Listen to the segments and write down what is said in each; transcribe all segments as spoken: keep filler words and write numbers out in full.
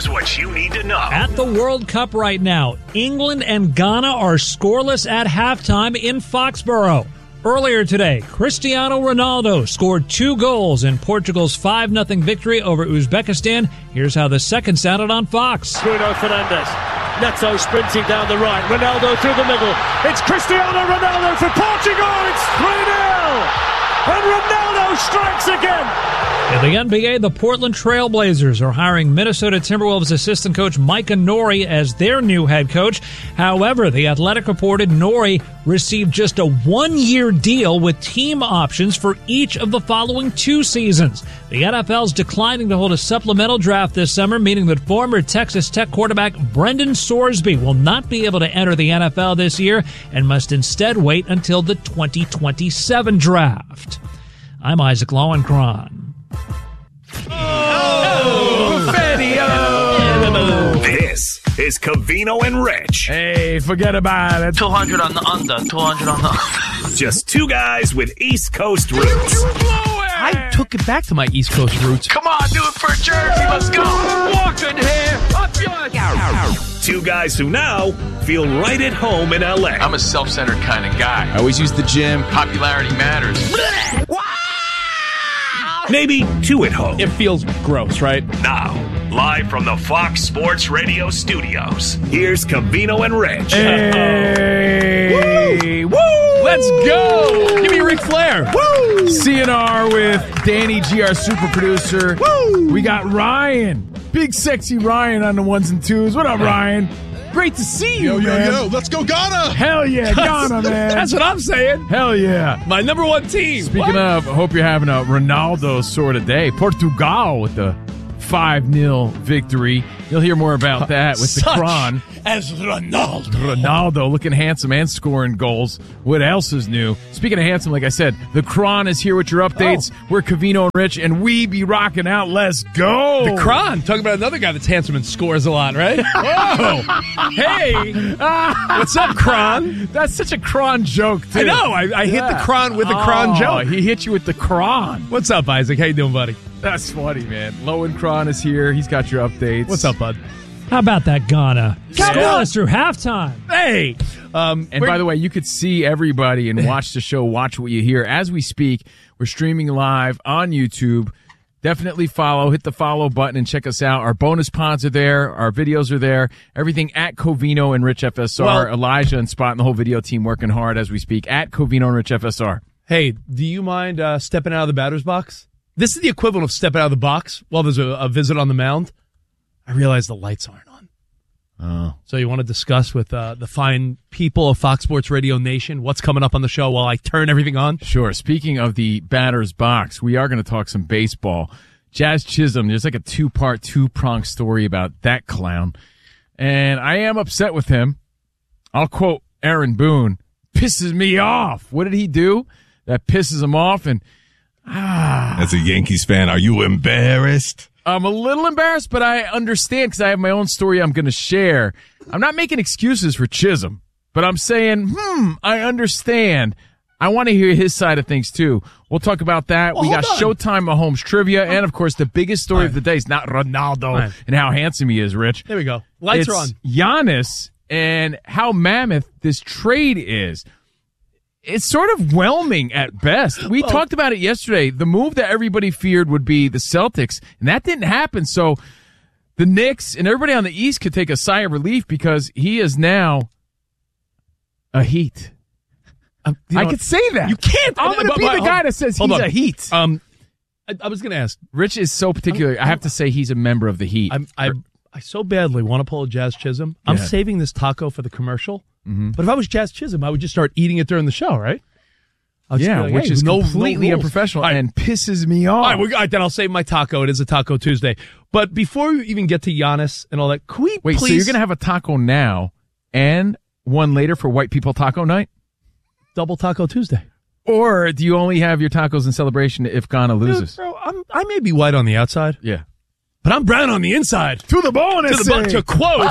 Here's what you need to know. At the World Cup right now, England and Ghana are scoreless at halftime in Foxborough. Earlier today, Cristiano Ronaldo scored two goals in Portugal's five nothing victory over Uzbekistan. Here's how the second sounded on Fox. Bruno Fernandes. Neto sprinting down the right. Ronaldo through the middle. It's Cristiano Ronaldo for Portugal. It's three nil. And Ronaldo strikes again. In the N B A, the Portland Trail Blazers are hiring Minnesota Timberwolves assistant coach Micah Nori as their new head coach. However, The Athletic reported Nori received just a one-year deal with team options for each of the following two seasons. The N F L's declining to hold a supplemental draft this summer, meaning that former Texas Tech quarterback Brendan Sorsby will not be able to enter the N F L this year and must instead wait until the twenty twenty-seven draft. I'm Isaac Lowenkron. Oh, Buffetio. This is Covino and Rich. Hey, forget about it. two hundred on the under, two hundred on the under. Just two guys with East Coast roots. I took it back to my East Coast roots. Come on, do it for Jersey. Let's go. Walking here. Up yours. Two guys who now feel right at home in L A. I'm a self-centered kind of guy. I always use the gym. Popularity matters. Maybe two at home. It feels gross, right? Now, live from the Fox Sports Radio studios, here's Covino and Rich. Hey! Woo! Woo! Let's go! Give me Ric Flair. Woo! C N R with Danny G, our super producer. Woo! We got Ryan. Big sexy Ryan on the ones and twos. What up, Ryan? Great to see you, yo, man. Yo, yo, let's go Ghana. Hell yeah, Ghana, man. That's what I'm saying. Hell yeah. My number one team. Speaking what? of, I hope you're having a Ronaldo sort of day. Portugal with the five nil victory. You'll hear more about that with Such the Kron. As Ronaldo. Ronaldo looking handsome and scoring goals. What else is new? Speaking of handsome, like I said, the Kron is here with your updates. Oh. We're Covino and Rich, and we be rocking out. Let's go. The Kron. Talking about another guy that's handsome and scores a lot, right? Oh. Hey. What's up, Kron? That's such a Kron joke, too. I know. I, I hit yeah. the Kron with the oh, Kron joke. He hit you with the Kron. What's up, Isaac? How you doing, buddy? That's funny, man. Lowen Kron is here. He's got your updates. What's up, bud? How about that Ghana? Yeah. Scoreless through halftime. Hey. Um, and by the way, you could see everybody and watch the show, watch what you hear. As we speak, we're streaming live on YouTube. Definitely follow, hit the follow button and check us out. Our bonus pods are there. Our videos are there. Everything at Covino and Rich F S R. Well, Elijah and Spot and the whole video team working hard as we speak at Covino and Rich F S R. Hey, do you mind uh, stepping out of the batter's box? This is the equivalent of stepping out of the box while there's a, a visit on the mound. I realize the lights aren't on. Oh. So you want to discuss with uh, the fine people of Fox Sports Radio Nation what's coming up on the show while I turn everything on? Sure. Speaking of the batter's box, we are going to talk some baseball. Jazz Chisholm, there's like a two-part, two-pronged story about that clown. And I am upset with him. I'll quote Aaron Boone, pisses me off. What did he do that pisses him off? And ah, as a Yankees fan, are you embarrassed? I'm a little embarrassed, but I understand because I have my own story I'm going to share. I'm not making excuses for Chisholm, but I'm saying, hmm, I understand. I want to hear his side of things, too. We'll talk about that. Well, we got on. Showtime Mahomes trivia, and, of course, the biggest story right. of the day is not Ronaldo right. and how handsome he is, Rich. There we go. Lights it's are on. Giannis and how mammoth this trade is. It's sort of whelming at best. We well, talked about it yesterday. The move that everybody feared would be the Celtics, and that didn't happen. So the Knicks and everybody on the East could take a sigh of relief because he is now a Heat. Um, I could say that. You can't. I'm going to be the hold, guy that says he's on. a Heat. Um, I, I was going to ask. Rich is so particular. I'm, I have to say he's a member of the Heat. I'm, I, I so badly want to pull a Jazz Chisholm. I'm yeah. saving this taco for the commercial. Mm-hmm. But if I was Jazz Chisholm, I would just start eating it during the show, right? Yeah, like, which hey, is no, completely no unprofessional right. and pisses me off. All right, well, all right, then I'll save my taco. It is a Taco Tuesday. But before we even get to Giannis and all that, can we Wait, please... so you're going to have a taco now and one later for White People Taco Night? Double Taco Tuesday. Or do you only have your tacos in celebration if Ghana loses? Dude, bro, I'm, I may be white on the outside. Yeah. But I'm brown on the inside. To the bone, To the bone, to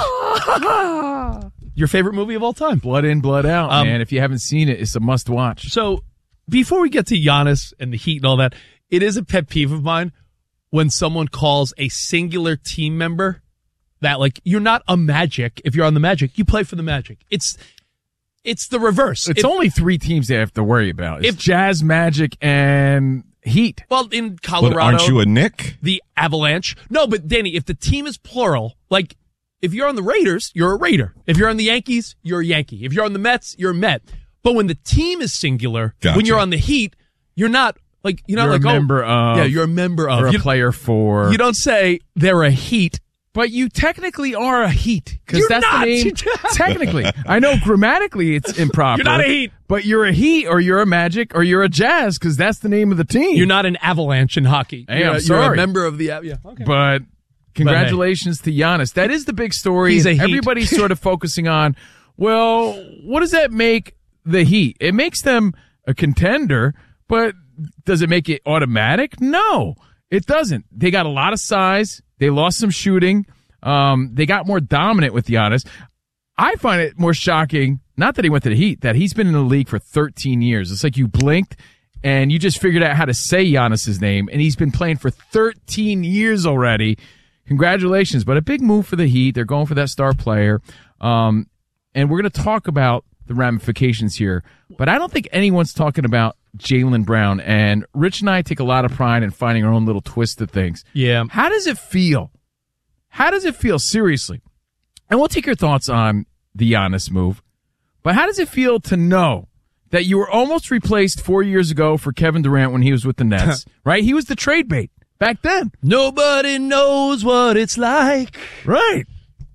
quote... Your favorite movie of all time. Blood in, blood out, um, man. If you haven't seen it, it's a must watch. So before we get to Giannis and the Heat and all that, it is a pet peeve of mine when someone calls a singular team member that. Like, you're not a Magic. If you're on the Magic, you play for the Magic. It's it's the reverse. It's if, only three teams they have to worry about. It's if, Jazz, Magic, and Heat. Well, in Colorado, But aren't you a Knick? the Avalanche. No, but Danny, if the team is plural, like if you're on the Raiders, you're a Raider. If you're on the Yankees, you're a Yankee. If you're on the Mets, you're a Met. But when the team is singular, Gotcha. when you're on the Heat, you're not like you're not You're like a member oh, of. yeah, you're a member of. Or a You, player for. you don't say they're a Heat. But you technically are a Heat because You're that's not. the name. Technically, I know grammatically it's improper. You're not a Heat. but you're a Heat or you're a Magic or you're a Jazz because that's the name of the team. You're not an Avalanche in hockey. Hey, you're, I'm a- you're a sorry. member of the yeah. Okay. But congratulations to Giannis. That is the big story. He's a Heat. Everybody's sort of focusing on, well, what does that make the Heat? It makes them a contender, but does it make it automatic? No, it doesn't. They got a lot of size. They lost some shooting. Um, they got more dominant with Giannis. I find it more shocking, not that he went to the Heat, that he's been in the league for thirteen years. It's like you blinked and you just figured out how to say Giannis's name, and he's been playing for thirteen years already. Congratulations. But a big move for the Heat. They're going for that star player. Um, and we're going to talk about the ramifications here. But I don't think anyone's talking about Jaylen Brown. And Rich and I take a lot of pride in finding our own little twist to things. Yeah. How does it feel? How does it feel, seriously? And we'll take your thoughts on the Giannis move. But how does it feel to know that you were almost replaced four years ago for Kevin Durant when he was with the Nets, right? He was the trade bait back then. Nobody knows what it's like. Right.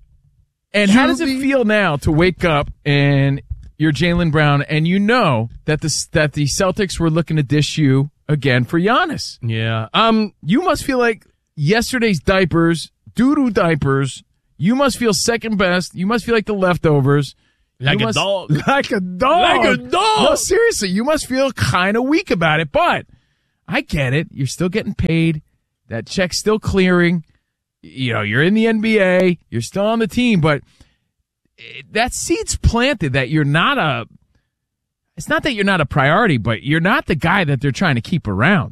And how does it feel now to wake up and you're Jaylen Brown and you know that the, that the Celtics were looking to dish you again for Giannis? Yeah. Um. You must feel like yesterday's diapers, doo-doo diapers, you must feel second best. You must feel like the leftovers. Like You a must- dog. Like a dog. Like a dog. No, seriously, you must feel kind of weak about it, but I get it. You're still getting paid. That check's still clearing. You know, you're in the N B A. You're still on the team, but it- that seed's planted that you're not a, it's not that you're not a priority, but you're not the guy that they're trying to keep around.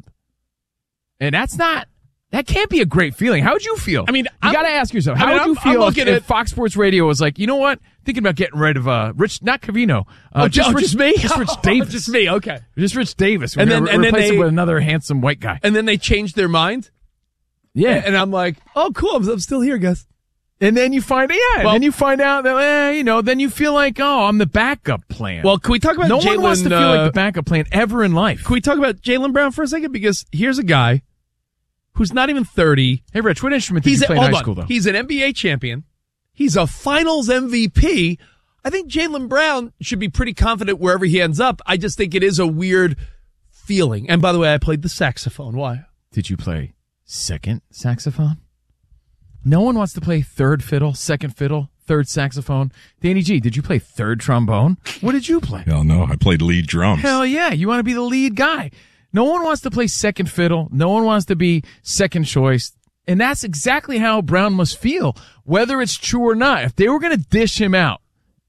And that's not, that can't be a great feeling. How would you feel? I mean, you I'm- got to ask yourself, I how mean, would I'm- you I'm feel if, looking if at- Fox Sports Radio was like, you know what? Thinking about getting rid of uh, Rich, not Covino, uh, Oh, just, oh, Rich, just me? just Rich Oh, Davis, just me, okay. just Rich Davis. We're And gonna then- and then replace they- him with another handsome white guy. And then they changed their mind. Yeah, And I'm like, oh, cool. I'm, I'm still here, guys. and then you find yeah, Well- and then you find out that eh, you know, then you feel like, oh, I'm the backup plan. Well, can we talk about no Jaylen? one wants to feel uh, like the backup plan ever in life. Can we talk about Jaylen Brown for a second? Because here's a guy who's not even thirty. Hey, Rich, what instrument did He's you a, play in hold high on. school, though? He's an N B A champion. He's a Finals M V P. I think Jaylen Brown should be pretty confident wherever he ends up. I just think it is a weird feeling. And by the way, I played the saxophone. Why? Did you play second saxophone? No one wants to play third fiddle, second fiddle, third saxophone. Danny G, did you play third trombone? What did you play? Hell no, I played lead drums. Hell yeah, you want to be the lead guy. No one wants to play second fiddle. No one wants to be second choice. And that's exactly how Brown must feel, whether it's true or not. If they were going to dish him out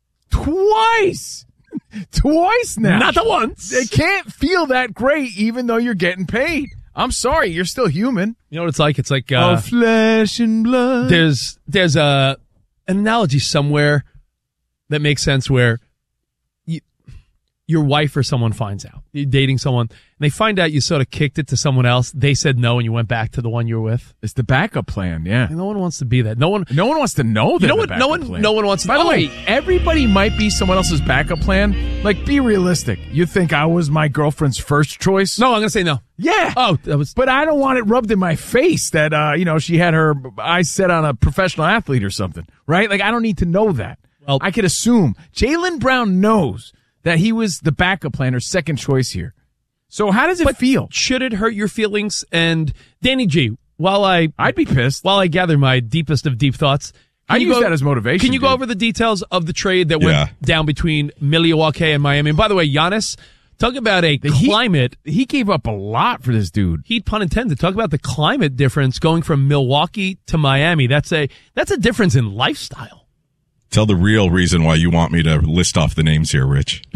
twice, twice now. Not the once. They can't feel that great even though you're getting paid. I'm sorry, you're still human. You know what it's like? It's like uh, Of flesh and blood. there's there's a an analogy somewhere that makes sense where you, your wife or someone finds out you're dating someone and they find out you sort of kicked it to someone else. They said no and you went back to the one you were with. It's the backup plan, yeah. And no one wants to be that. No one. No one wants to know that. You know the what? No backup one. plan. No one wants to. By the oh, way, everybody might be someone else's backup plan. Like, be realistic. You think I was my girlfriend's first choice? no, I'm gonna say no. Yeah. Oh, that was. But I don't want it rubbed in my face that, uh, you know, she had her eyes set on a professional athlete or something, right? Like, I don't need to know that. Well- I could assume. Jaylen Brown knows that he was the backup plan or second choice here. So how does it But feel? should it hurt your feelings? And Danny G, while I I'd be pissed. while I gather my deepest of deep thoughts, I can you use go- that as motivation, Can you go dude. over the details of the trade that Yeah. went down between Milwaukee and Miami? And by the way, Giannis, talk about a The Heat- climate. He gave up a lot for this dude. Heat pun intended. Talk about the climate difference going from Milwaukee to Miami. That's a that's a difference in lifestyle. Tell the real reason why you want me to list off the names here, Rich. Because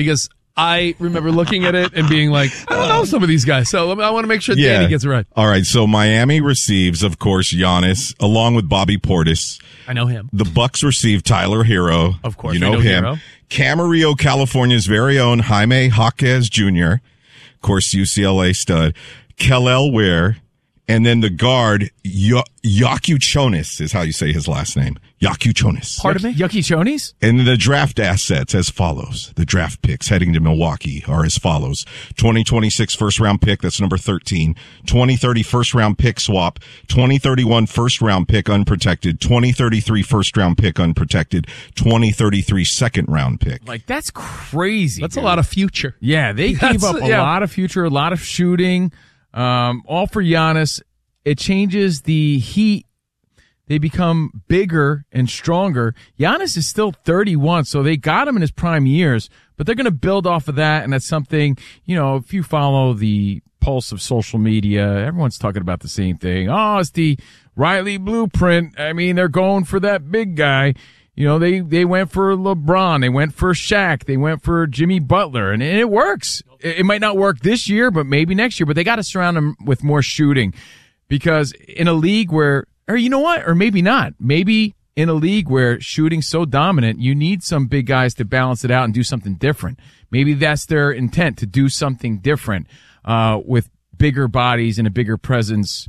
I remember looking at it and being like, I don't know some of these guys, so I want to make sure Yeah. Danny gets it right. All right, so Miami receives, of course, Giannis, along with Bobby Portis. I know him. The Bucks receive Tyler Hero. Of course, you we know, know him. Hero. Camarillo, California's very own Jaime Jaquez Junior Of course, U C L A stud. Kel'el Ware. And then the guard, y- Yakuchonis is how you say his last name. Yakuchonis. Pardon me? Yucky Chonies? And the draft assets as follows. The draft picks heading to Milwaukee are as follows. twenty twenty-six first round pick, that's number thirteen. twenty thirty first round pick swap. twenty thirty-one first round pick unprotected. twenty thirty-three first round pick unprotected. twenty thirty-three second round pick. Like, that's crazy. That's dude. a lot of future. Yeah, they That's- gave up a yeah. lot of future, a lot of shooting, um, all for Giannis. It changes the Heat. They become bigger and stronger. Giannis is still thirty-one, so they got him in his prime years, but they're going to build off of that, and that's something, you know, if you follow the pulse of social media, everyone's talking about the same thing. Oh, it's the Riley blueprint. I mean, they're going for that big guy. You know, they, they went for LeBron. They went for Shaq. They went for Jimmy Butler, and it works. It, it might not work this year, but maybe next year, but they got to surround him with more shooting. Because in a league where, or you know what, or maybe not, maybe in a league where shooting's so dominant, you need some big guys to balance it out and do something different. Maybe that's their intent, to do something different, uh, with bigger bodies and a bigger presence,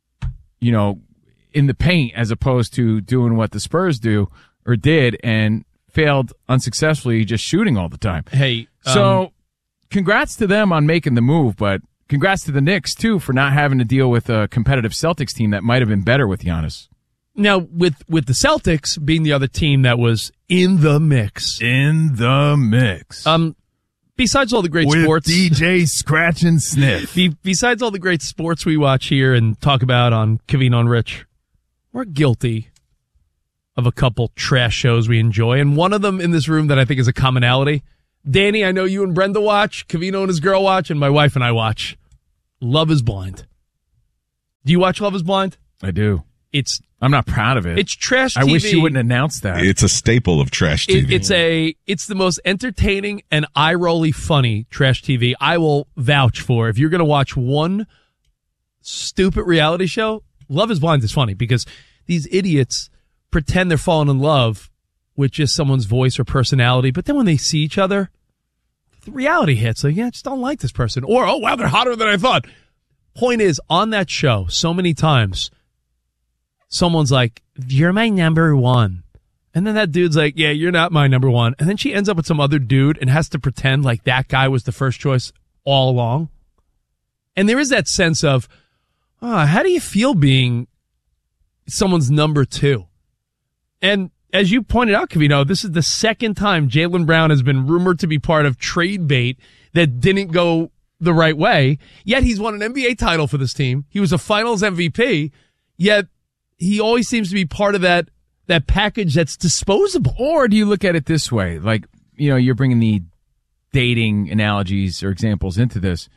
you know, in the paint, as opposed to doing what the Spurs do or did and failed unsuccessfully, just shooting all the time. Hey, um, So congrats to them on making the move, but congrats to the Knicks, too, for not having to deal with a competitive Celtics team that might have been better with Giannis. now with with the Celtics being the other team that was in the mix. In the mix. Um, besides all the great sports, J Scratch and Sniff. be, besides all the great sports we watch here and talk about on Covino and Rich, we're guilty of a couple trash shows we enjoy, and one of them in this room that I think is a commonality. Danny, I know you and Brenda watch, Covino and his girl watch, and my wife and I watch Love is Blind. Do you watch Love is Blind? I do. It's I'm not proud of it. it's trash I T V. wish you wouldn't announce that. It's a staple of trash T V. It, it's a it's the most entertaining and eye-rolly funny trash T V. I will vouch for. If you're going to watch one stupid reality show, Love is Blind is funny because these idiots pretend they're falling in love with just someone's voice or personality, but then when they see each other, the reality hits. Like, yeah, I just don't like this person. Or, oh, wow, they're hotter than I thought. Point is, on that show, so many times, someone's like, you're my number one. And then that dude's like, yeah, you're not my number one. And then she ends up with some other dude and has to pretend like that guy was the first choice all along. And there is that sense of, oh, how do you feel being someone's number two? And as you pointed out, Covino, this is the second time Jaylen Brown has been rumored to be part of trade bait that didn't go the right way. Yet he's won an N B A title for this team. He was a finals M V P. Yet he always seems to be part of that that package that's disposable. Or do you look at it this way? Like, you know, you're bringing the dating analogies or examples into this.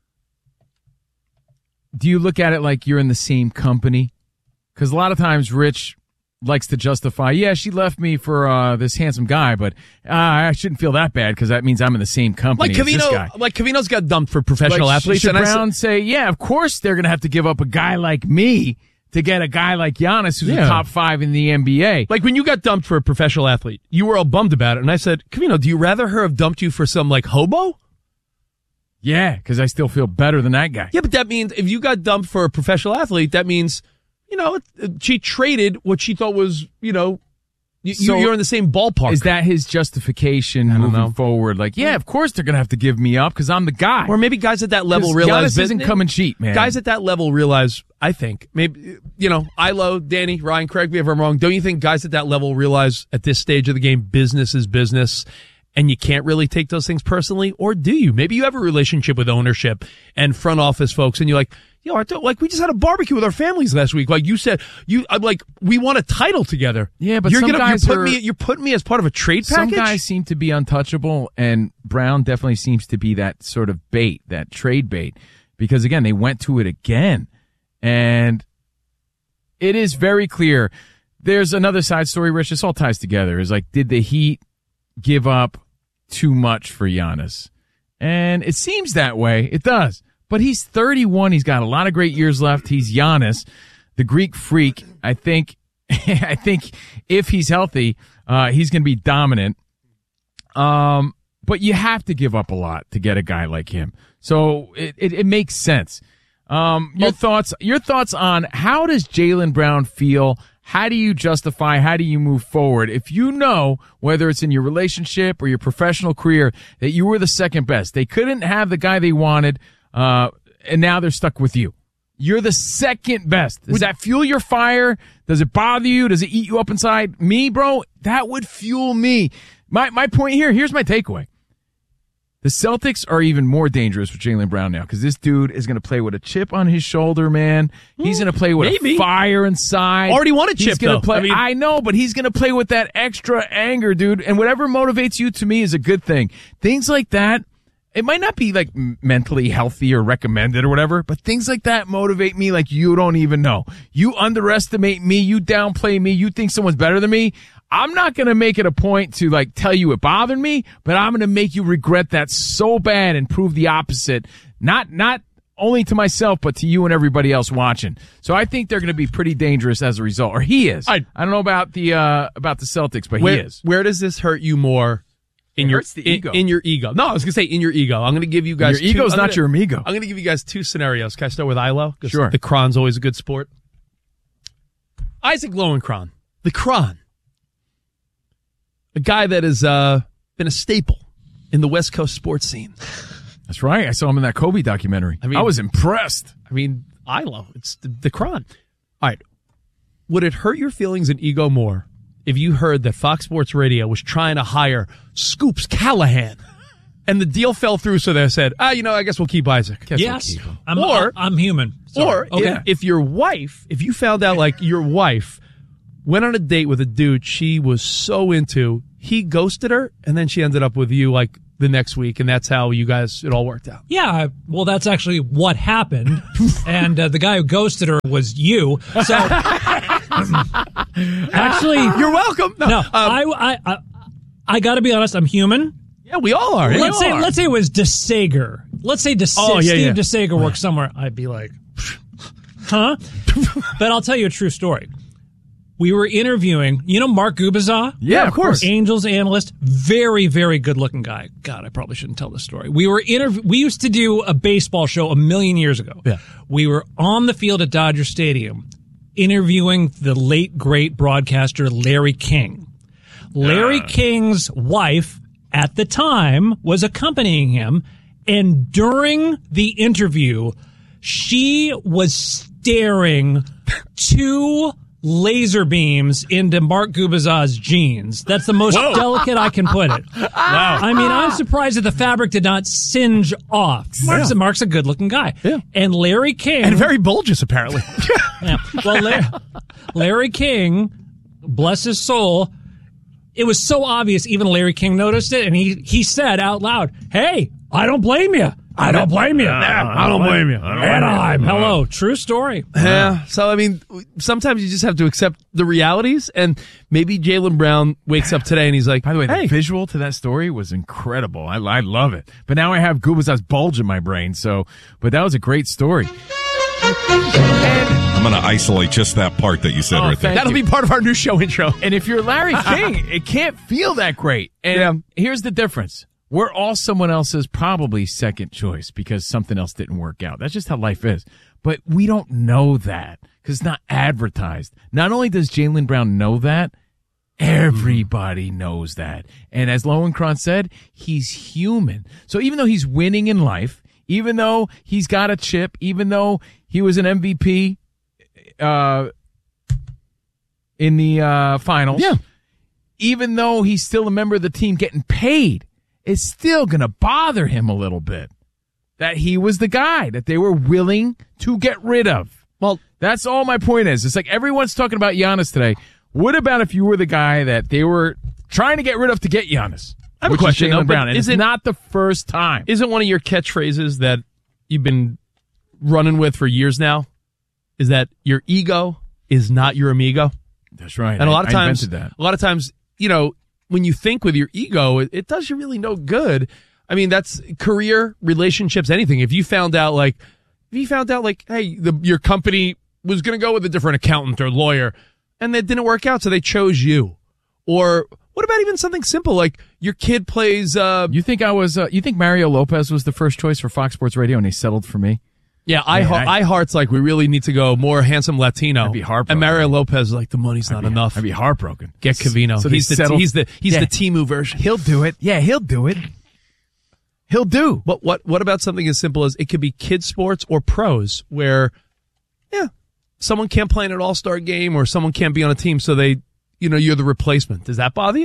Do you look at it like you're in the same company? Because a lot of times Rich likes to justify, yeah, she left me for uh, this handsome guy, but uh, I shouldn't feel that bad because that means I'm in the same company Like as this guy. Covino, like Covino's got dumped for professional Like, athletes. Should and I Brown said- say, yeah, of course they're going to have to give up a guy like me to get a guy like Giannis who's Yeah. a top five in the N B A. Like when you got dumped for a professional athlete, you were all bummed about it. And I said, Covino, do you rather her have dumped you for some like hobo? Yeah, because I still feel better than that guy. Yeah, but that means if you got dumped for a professional athlete, that means, you know, it- she traded what she thought was, you know, you, So you're in the same ballpark. Is that his justification I don't moving know. forward? Like, yeah, of course they're going to have to give me up because I'm the guy. Or maybe guys at that level 'Cause realize Giannis that- isn't coming cheap, man. Guys at that level realize, I think, maybe, you know, Ilo, Danny, Ryan, correct me if I'm wrong. Don't you think guys at that level realize at this stage of the game, business is business and you can't really take those things personally? Or do you? Maybe you have a relationship with ownership and front office folks and you're like, yo, I thought, like, we just had a barbecue with our families last week. Like you said, you, I'm like, we won a title together. Yeah, but you're some gonna, guys you're putting are- me, you're putting me as part of a trade Some package. guys seem to be untouchable, and Brown definitely seems to be that sort of bait, that trade bait, because again, they went to it again, and it is very clear. There's another side story, Rich. This all ties together. Is like, did the Heat give up too much for Giannis? And it seems that way. It does. But he's thirty-one. He's got a lot of great years left. He's Giannis, the Greek freak. I think I think if he's healthy, uh, he's going to be dominant. Um, but you have to give up a lot to get a guy like him. So it, it, it makes sense. Um, your well, thoughts, your thoughts on how does Jaylen Brown feel? How do you justify, how do you move forward? If you know, whether it's in your relationship or your professional career, that you were the second best, they couldn't have the guy they wanted, uh, and now they're stuck with you. You're the second best. Does that fuel your fire? Does it bother you? Does it eat you up inside? Me, bro, that would fuel me. My, my point here, here's my takeaway. The Celtics are even more dangerous with Jaylen Brown now because this dude is going to play with a chip on his shoulder, man. He's going to play with Maybe. a fire inside. Already won a chip, he's gonna though. Play, I, mean, I know, but he's going to play with that extra anger, dude. And whatever motivates you, to me, is a good thing. Things like that, it might not be like mentally healthy or recommended or whatever, but things like that motivate me like you don't even know. You underestimate me. You downplay me. You think someone's better than me. I'm not going to make it a point to like tell you it bothered me, but I'm going to make you regret that so bad and prove the opposite. Not, not only to myself, but to you and everybody else watching. So I think they're going to be pretty dangerous as a result, or he is. I, I don't know about the, uh, about the Celtics, but where, he is. Where does this hurt you more? In it your hurts the ego. In, in your ego. No, I was going to say in your ego. I'm going to give you guys Your two, ego's I'm not gonna, your amigo. I'm going to give you guys two scenarios. Can I start with Ilo? Sure. The Kron's always a good sport. Isaac Lowenkron. The Kron. A guy that has uh, been a staple in the West Coast sports scene. That's right. I saw him in that Kobe documentary. I mean, I was impressed. I mean, Ilo. It's the, the Kron. All right. Would it hurt your feelings and ego more if you heard that Fox Sports Radio was trying to hire Scoops Callahan and the deal fell through, so they said, ah, you know, I guess we'll keep Isaac. Guess yes. We'll keep I'm, or, I'm human. Sorry. Or okay. if, if your wife, if you found out like your wife went on a date with a dude she was so into, he ghosted her, and then she ended up with you like the next week, and that's how you guys, it all worked out. Yeah, well, that's actually what happened, and uh, the guy who ghosted her was you. So, actually, you're welcome. No, no um, I, I, I, I got to be honest. I'm human. Yeah, we all are. Let's all say, are. let's say it was DeSager. Let's say DeSager, oh, yeah, Steve yeah. DeSager works somewhere. I'd be like, huh? But I'll tell you a true story. We were interviewing, you know, Mark Gubicza? Yeah, of course. Angels analyst, very, very good-looking guy. God, I probably shouldn't tell this story. We were interv- We used to do a baseball show a million years ago. Yeah. We were on the field at Dodger Stadium interviewing the late, great broadcaster Larry King. Larry uh. King's wife, at the time, was accompanying him, and during the interview, she was staring two laser beams into Mark Gubicza's jeans. That's the most Whoa. delicate I can put it. Wow. I mean, I'm surprised that the fabric did not singe off. Mark's, yeah. Mark's a good-looking guy. Yeah. And Larry King... And very bulbous, apparently. yeah. Well, Larry, Larry King, bless his soul, it was so obvious even Larry King noticed it, and he, he said out loud, hey, I don't blame you. I don't blame you. I don't blame you. Anaheim. Hello. True story. Yeah. So, I mean, sometimes you just have to accept the realities, and maybe Jaylen Brown wakes up today and he's like, by the way, hey. the visual to that story was incredible. I, I love it. But now I have Gubicza's bulge in my brain, so, but that was a great story. I'm going to isolate just that part that you said oh, right there. That'll you. be part of our new show intro. And if you're Larry King, it can't feel that great. And yeah. here's the difference. We're all someone else's probably second choice because something else didn't work out. That's just how life is. But we don't know that because it's not advertised. Not only does Jaylen Brown know that, everybody knows that. And as Lowenkron said, he's human. So even though he's winning in life, even though he's got a chip, even though he was an M V P uh, in the uh, finals, yeah. even though he's still a member of the team getting paid, it's still going to bother him a little bit that he was the guy that they were willing to get rid of. Well, that's all my point is. It's like everyone's talking about Giannis today. What about if you were the guy that they were trying to get rid of to get Giannis? I have a question, though. Brown, and is it's it not the first time. Isn't one of your catchphrases that you've been running with for years now is that your ego is not your amigo? That's right. And a lot of I, times, I invented that. a lot of times, you know, when you think with your ego, it, it does you really no good. I mean, that's career, relationships, anything. If you found out, like, if you found out, like, hey, the, your company was going to go with a different accountant or lawyer, and that didn't work out, so they chose you. Or what about even something simple, like your kid plays... Uh, you think I was... Uh, you think Mario Lopez was the first choice for Fox Sports Radio and he settled for me? Yeah, I, Man, I, iHeart's like, we really need to go more handsome Latino. I'd be heartbroken. And Mario Lopez is like, the money's not I'd be, enough. I'd be heartbroken. Get Covino. So he's, the, settled, he's the he's yeah. the Temu version. He'll do it. Yeah, he'll do it. He'll do. But what what about something as simple as it could be kids sports or pros where, yeah, someone can't play in an all-star game or someone can't be on a team, so they, you know, you're the replacement. Does that bother you?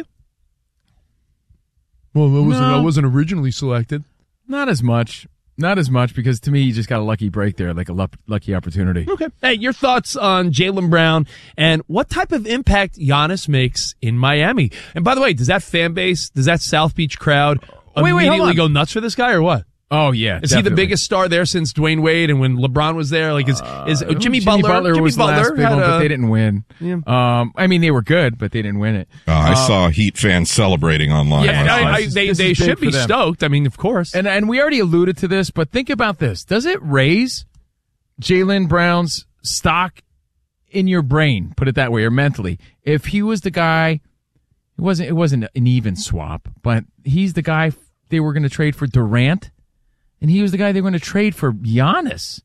Well, I wasn't, no. I wasn't originally selected. Not as much. Not as much, because to me, you just got a lucky break there, like a luck, lucky opportunity. Okay. Hey, your thoughts on Jaylen Brown and what type of impact Giannis makes in Miami? And by the way, does that fan base, does that South Beach crowd wait, wait, immediately go nuts for this guy or what? Oh, yeah. Is definitely. he the biggest star there since Dwayne Wade and when LeBron was there? Like, is, uh, is Jimmy, Jimmy Butler, Butler Jimmy was Butler the last big had one, a, but they didn't win. Yeah. Um, I mean, they were good, but they didn't win it. Uh, I Uh, saw Heat fans celebrating online. Yeah, last I, night. I, This is- they this they is big should be for them. stoked. I mean, of course. And and we already alluded to this, but think about this. Does it raise Jaylen Brown's stock in your brain, put it that way, or mentally? If he was the guy, it wasn't it wasn't an even swap, but he's the guy they were going to trade for Durant, and he was the guy they were going to trade for Giannis.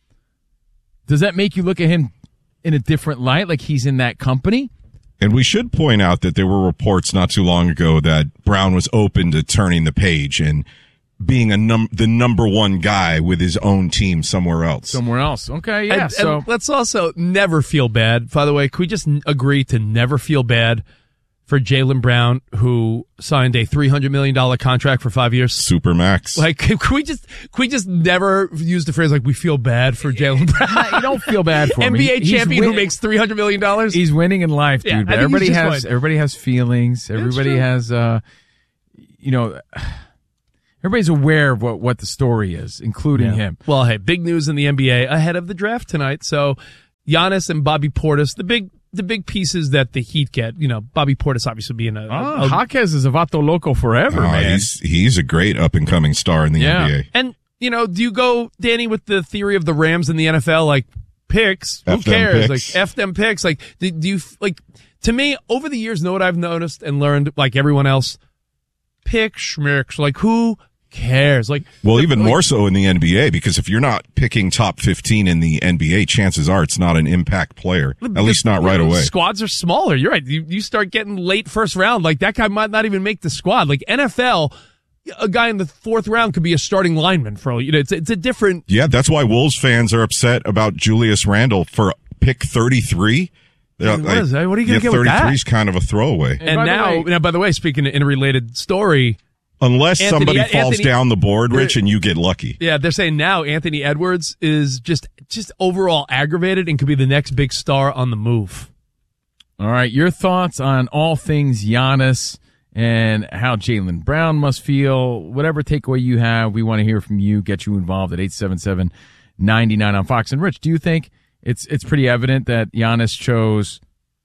Does that make you look at him in a different light, like he's in that company? And we should point out that there were reports not too long ago that Brown was open to turning the page and being a num- the number one guy with his own team somewhere else. Somewhere else. Okay, yeah. And, so and let's also never feel bad. By the way, can we just n- agree to never feel bad for Jaylen Brown, who signed a three hundred million dollars contract for five years? Supermax. Like, can we just can we just never use the phrase like we feel bad for Jaylen Brown? you don't feel bad for him. N B A He- he's champion who win- makes three hundred million dollars? He's winning in life, dude. Yeah, but I think he's everybody just has fine. everybody has feelings. Everybody true. has uh you know everybody's aware of what, what the story is, including him. Well, hey, big news in the N B A ahead of the draft tonight. So Giannis and Bobby Portis, the big the big pieces that the Heat get. You know, Bobby Portis obviously being a, Oh, a, a Jaquez is a Vato Loco forever, Uh, man. he's he's a great up and coming star in the Yeah. N B A. and you know, do you go, Danny, with the theory of the Rams in the N F L, like picks? Who F them cares? picks. Like F them picks. Like, do, do you like? To me, over the years, know what I've noticed and learned, like everyone else, pick schmicks. Like, who cares? Like, Well, the- even like, more so in the N B A, because if you're not picking top fifteen in the N B A, chances are it's not an impact player, at least not right you know, away. Squads are smaller. You're right. You, you start getting late first round. Like that guy might not even make the squad. Like N F L, a guy in the fourth round could be a starting lineman for, you know, it's, it's a different. Yeah, that's why Wolves fans are upset about Julius Randle for pick thirty-three. What is that? What are you gonna yeah, get with that? thirty-three is kind of a throwaway. And by the now, way- now, by the way, speaking in a related story, Unless Anthony- somebody Anthony- falls down the board, Rich, and you get lucky. yeah, they're saying now Anthony Edwards is just, just overall aggravated and could be the next big star on the move. All right, your thoughts on all things Giannis and how Jaylen Brown must feel. Whatever takeaway you have, we want to hear from you. Get you involved at eight seven seven, nine nine on Fox. And Rich, do you think it's it's pretty evident that Giannis chose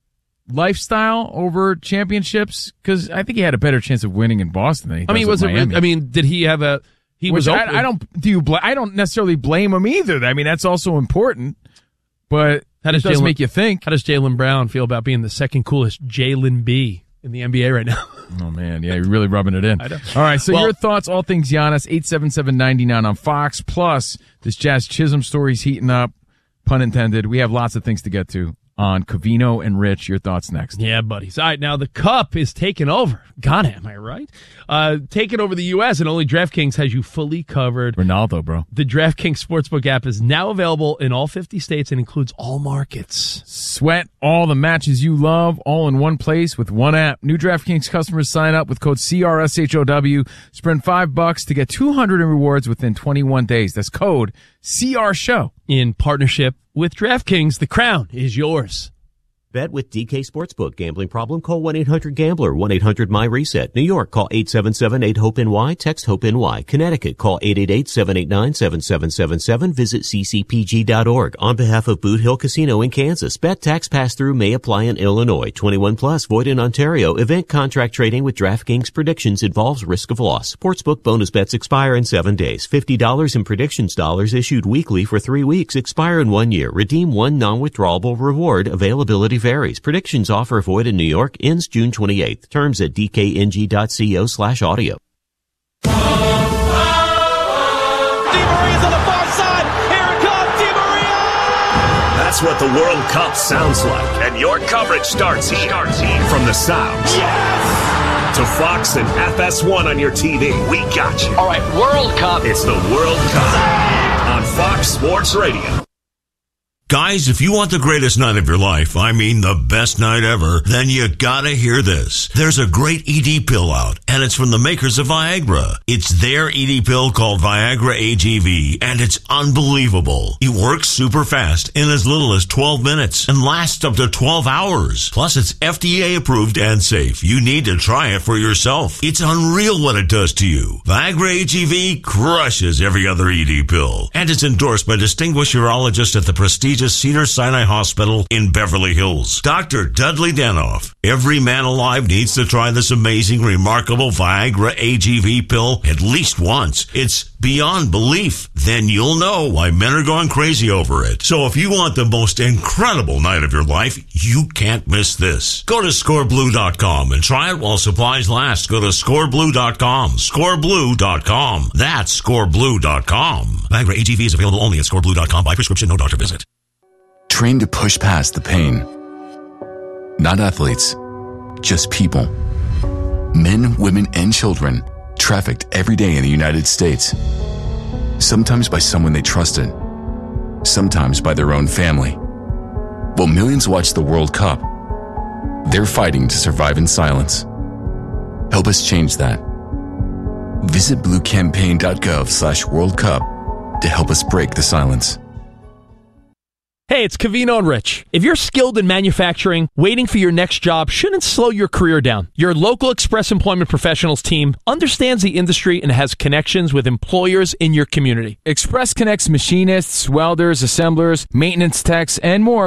lifestyle over championships? Because I think he had a better chance of winning in Boston than he does I mean, was at it? Miami. I mean, did he have a? He Which was. I, open- I don't. Do you? Bl- I don't necessarily blame him either. I mean, that's also important. But How it does does Jaylen- make you think. How does Jaylen Brown feel about being the second coolest Jalen B in the N B A right now? Oh, man. Yeah, you're really rubbing it in. I know. All right, so Well- your thoughts, all things Giannis, eight seven seven, nine nine on Fox. Plus, this Jazz Chisholm story's heating up, pun intended. We have lots of things to get to on Covino and Rich. Your thoughts next. Yeah, buddies. All right, now the Cup is taking over. Ghana, am I right? Uh, taking over the U S, and only DraftKings has you fully covered. Ronaldo, bro. The DraftKings Sportsbook app is now available in all fifty states and includes all markets. Sweat all the matches you love all in one place with one app. New DraftKings customers sign up with code C R S H O W. Spend five bucks to get two hundred in rewards within twenty-one days. That's code C R SHOW. In partnership with DraftKings, the crown is yours. Bet with D K Sportsbook. Gambling problem? Call one eight hundred gambler, one eight hundred my reset. New York, call eight seven seven eight hope N Y, text HOPE-NY. Connecticut, call eight eight eight seven eight nine seven seven seven seven. Visit c c p g dot org. On behalf of Boot Hill Casino in Kansas, bet tax pass-through may apply in Illinois. twenty-one plus, void in Ontario. Event contract trading with DraftKings predictions involves risk of loss. Sportsbook bonus bets expire in seven days. fifty dollars in predictions dollars issued weekly for three weeks. Expire in one year. Redeem one non-withdrawable reward. Availability varies. Predictions offer void in New York. Ends June twenty-eighth. Terms at d k n g dot co slash audio. Di Maria's on the far side. Here it comes, Di Maria! That's what the World Cup sounds like. And your coverage starts here. Starts here. From the sounds. Yes! To Fox and F S one on your T V. We got you. All right, World Cup. It's the World Cup on Fox Sports Radio. Guys, if you want the greatest night of your life, I mean the best night ever, then you gotta hear this. There's a great E D pill out, and it's from the makers of Viagra. It's their E D pill called Viagra A G V, and it's unbelievable. It works super fast in as little as twelve minutes and lasts up to twelve hours. Plus, it's F D A approved and safe. You need to try it for yourself. It's unreal what it does to you. Viagra A G V crushes every other E D pill, and it's endorsed by distinguished urologists at the prestigious Cedars-Sinai Hospital in Beverly Hills. Doctor Dudley Danoff. Every man alive needs to try this amazing, remarkable Viagra A G V pill at least once. It's beyond belief. Then you'll know why men are going crazy over it. So if you want the most incredible night of your life, you can't miss this. Go to score blue dot com and try it while supplies last. Go to score blue dot com. score blue dot com. That's score blue dot com. Viagra A G V is available only at score blue dot com by prescription, no doctor visit. Trained to push past the pain. Not athletes, just people. Men, women, and children trafficked every day in the United States. Sometimes by someone they trusted. Sometimes by their own family. While millions watch the World Cup, they're fighting to survive in silence. Help us change that. Visit bluecampaign.gov slash World Cup to help us break the silence. Hey, it's Covino and Rich. If you're skilled in manufacturing, waiting for your next job shouldn't slow your career down. Your local Express Employment Professionals team understands the industry and has connections with employers in your community. Express connects machinists, welders, assemblers, maintenance techs, and more